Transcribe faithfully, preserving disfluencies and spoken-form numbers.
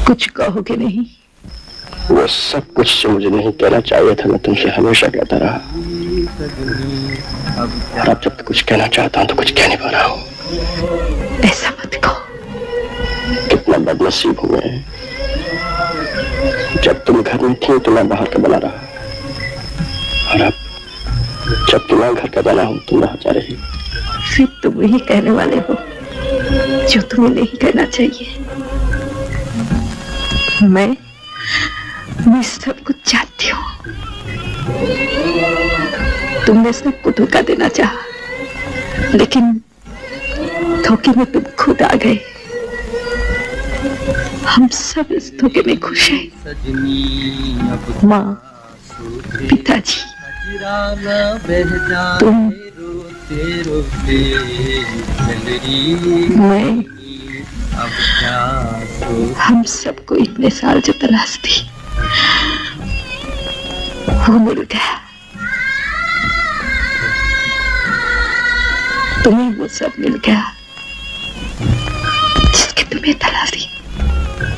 कुछ कहोगे नहीं? वो सब कुछ जो मुझे नहीं कहना चाहिए था मैं तुमसे हमेशा कहता रहा, और अब जब कुछ कहना चाहता हूं तो कुछ कह नहीं पा रहा हूं। ऐसा मत कहो। कितना बदनसीब हूं मैं। जब तुम घर में थी तो मैं बाहर का बना रहा, और अब जब तुम्हारा घर का बना हूं तुम रहा जा रही। फिर तुम वही कहने वाले हो जो तुम्हें नहीं कहना चाहिए। मैं मैं सब कुछ जानती हूँ। तुमने सबको धोखा देना चाहा, लेकिन धोखे में तुम खुद आ गए। हम सब इस धोखे में खुश हैं। माँ, पिताजी, तुम, मैं, हम सबको इतने साल जो तलाश थी वो मिल गया। तुम्हें वो सब मिल गया जिसकी तुम्हें तलाश थी।